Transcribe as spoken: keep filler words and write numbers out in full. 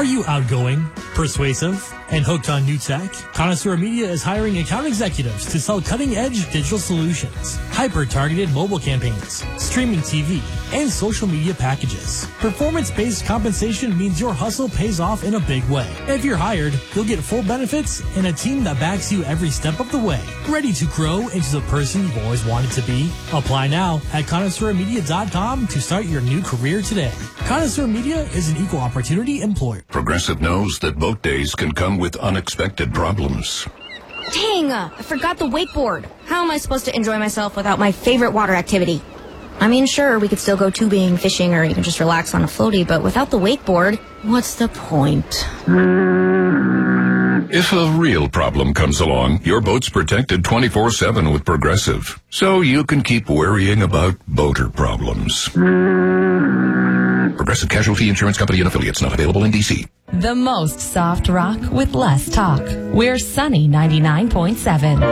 Are you outgoing, persuasive, and hooked on new tech? Connoisseur Media is hiring account executives to sell cutting-edge digital solutions, hyper-targeted mobile campaigns, streaming T V, and social media packages. Performance-based compensation means your hustle pays off in a big way. If you're hired, you'll get full benefits and a team that backs you every step of the way. Ready to grow into the person you've always wanted to be? Apply now at connoisseur media dot com to start your new career today. Connoisseur Media is an equal opportunity employer. Progressive knows that boat days can come with unexpected problems. Dang, uh, I forgot the wakeboard. How am I supposed to enjoy myself without my favorite water activity? I mean, sure, we could still go tubing, fishing, or even just relax on a floaty, but without the wakeboard, what's the point? If a real problem comes along, your boat's protected twenty-four seven with Progressive, so you can keep worrying about boater problems. Progressive Casualty Insurance Company and Affiliates, not available in D C. The most soft rock with less talk. We're Sunny ninety-nine point seven.